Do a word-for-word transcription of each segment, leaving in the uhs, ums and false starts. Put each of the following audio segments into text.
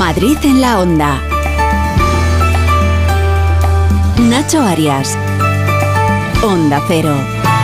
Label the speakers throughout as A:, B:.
A: Madrid en la Onda. Nacho Arias. Onda Cero.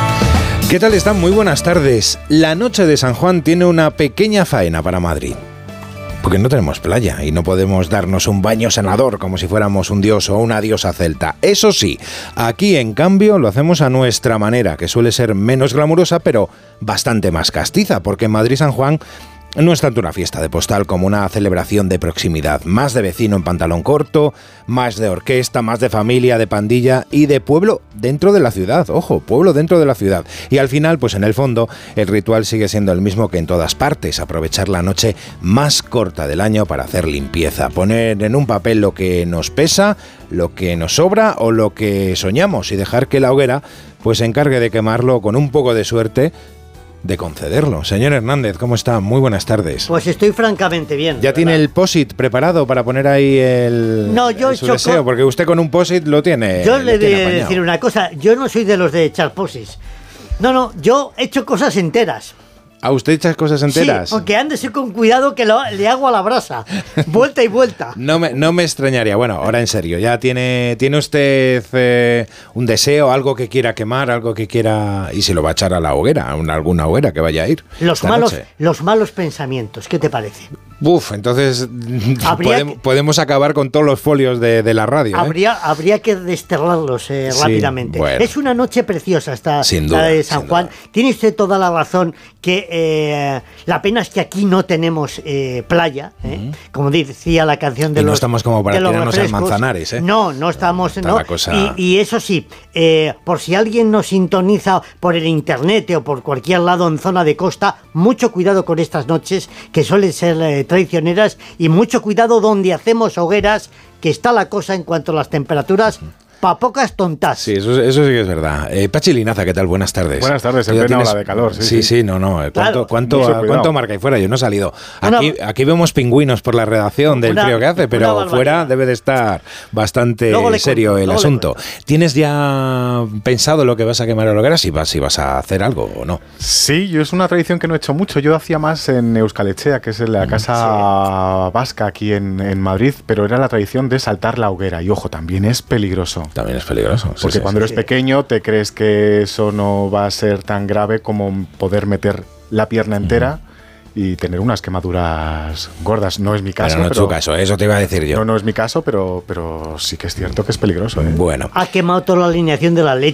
B: ¿Qué tal están? Muy buenas tardes. La noche de San Juan tiene una pequeña faena para Madrid. Porque no tenemos playa y no podemos darnos un baño sanador como si fuéramos un dios o una diosa celta. Eso sí, aquí en cambio lo hacemos a nuestra manera, que suele ser menos glamurosa, pero bastante más castiza, porque en Madrid San Juan no es tanto una fiesta de postal como una celebración de proximidad, más de vecino en pantalón corto, más de orquesta, más de familia, de pandilla y de pueblo dentro de la ciudad, ojo, pueblo dentro de la ciudad. Y al final, pues en el fondo, el ritual sigue siendo el mismo que en todas partes, aprovechar la noche más corta del año para hacer limpieza, poner en un papel lo que nos pesa, lo que nos sobra o lo que soñamos y dejar que la hoguera pues se encargue de quemarlo con un poco de suerte, de concederlo. Señor Hernández, ¿cómo está? Muy buenas tardes.
C: Pues estoy francamente bien.
B: ¿Ya tiene el post-it preparado para poner ahí el,
C: no, yo
B: el su
C: choco...
B: deseo? Porque usted con un post-it lo tiene.
C: Yo le
B: voy
C: a decir una cosa, yo no soy de los de echar post-its. No, no, yo he hecho cosas enteras.
B: ¿A usted echas cosas enteras?
C: Sí, porque ándese con cuidado que lo, le hago a la brasa, vuelta y vuelta.
B: No me, no me extrañaría. Bueno, ahora en serio, ¿ya tiene, tiene usted eh, un deseo, algo que quiera quemar, algo que quiera... y se lo va a echar a la hoguera, a una, alguna hoguera que vaya a ir?
C: Los malos, los malos pensamientos, ¿qué te parece?
B: Uf, entonces podemos,
C: que,
B: podemos acabar con todos los folios de, de la radio.
C: Habría,
B: ¿eh?
C: habría que desterrarlos eh,
B: sí,
C: rápidamente.
B: Bueno.
C: Es una noche preciosa esta
B: sin duda,
C: la de San Juan.
B: Duda.
C: Tiene usted toda la razón que eh, la pena es que aquí no tenemos eh, playa, eh, uh-huh. como decía la canción de
B: y
C: los
B: no estamos como para tirarnos al Manzanares, ¿eh?
C: No, no estamos.
B: Está
C: no.
B: la cosa...
C: y, y eso sí, eh, por si alguien nos sintoniza por el internet o por cualquier lado en zona de costa, mucho cuidado con estas noches que suelen ser eh, traicioneras. Y mucho cuidado donde hacemos hogueras, que está la cosa en cuanto a las temperaturas, pa' pocas tontas.
B: Sí, eso, eso sí que es verdad. Eh, Pachi Linaza, ¿qué tal? Buenas tardes.
D: Buenas tardes, en plena ola de calor. Sí,
B: sí,
D: sí,
B: sí, no, no. ¿Cuánto,
C: claro,
B: cuánto, a, ¿cuánto marca ahí fuera? Yo no he salido. Aquí, una, aquí vemos pingüinos por la redacción del una, frío que hace, pero fuera debe de estar bastante serio cuento, el asunto. ¿Tienes ya pensado lo que vas a quemar a la hoguera? Si vas, si vas a hacer algo o no.
D: Sí, yo es una tradición que no he hecho mucho. Yo hacía más en Euskalechea, que es la casa sí. vasca aquí en, en Madrid, pero era la tradición de saltar la hoguera. Y ojo, también es peligroso.
B: También es peligroso.
D: Porque sí, cuando sí, eres sí. pequeño te crees que eso no va a ser tan grave como poder meter la pierna entera uh-huh. y tener unas quemaduras gordas. No es mi caso.
B: Pero no es tu caso, eso te iba a decir yo.
D: No, no es mi caso, pero, pero sí que es cierto que es peligroso. ¿eh?
B: Bueno.
C: Ha quemado toda la alineación de la leche.